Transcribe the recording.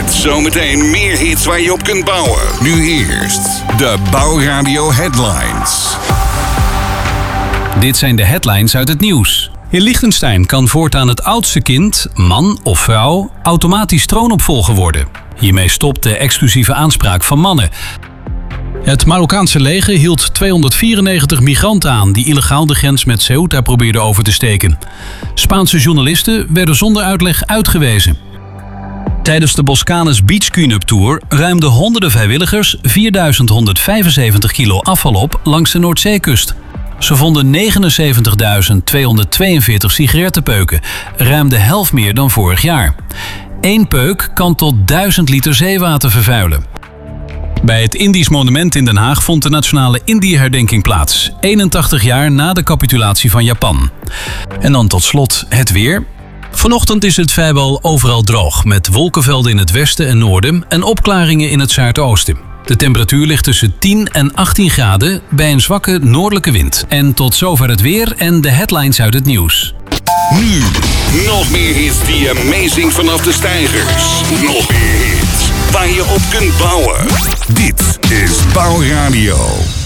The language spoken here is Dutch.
Met zometeen meer hits waar je op kunt bouwen. Nu eerst de Bouwradio Headlines. Dit zijn de headlines uit het nieuws. In Liechtenstein kan voortaan het oudste kind, man of vrouw, automatisch troonopvolger worden. Hiermee stopt de exclusieve aanspraak van mannen. Het Marokkaanse leger hield 294 migranten aan die illegaal de grens met Ceuta probeerden over te steken. Spaanse journalisten werden zonder uitleg uitgewezen. Tijdens de Boscanes Beach Cleanup Tour ruimden honderden vrijwilligers 4175 kilo afval op langs de Noordzeekust. Ze vonden 79.242 sigarettenpeuken, ruim de helft meer dan vorig jaar. 1 peuk kan tot 1000 liter zeewater vervuilen. Bij het Indisch Monument in Den Haag vond de nationale Indië-herdenking plaats, 81 jaar na de capitulatie van Japan. En dan tot slot het weer. Vanochtend is het vrijwel overal droog, met wolkenvelden in het westen en noorden en opklaringen in het zuidoosten. De temperatuur ligt tussen 10 en 18 graden bij een zwakke noordelijke wind. En tot zover het weer en de headlines uit het nieuws. Nu, nog meer hits die je meezingt vanaf de steigers. Nog meer hits waar je op kunt bouwen. Dit is Bouwradio.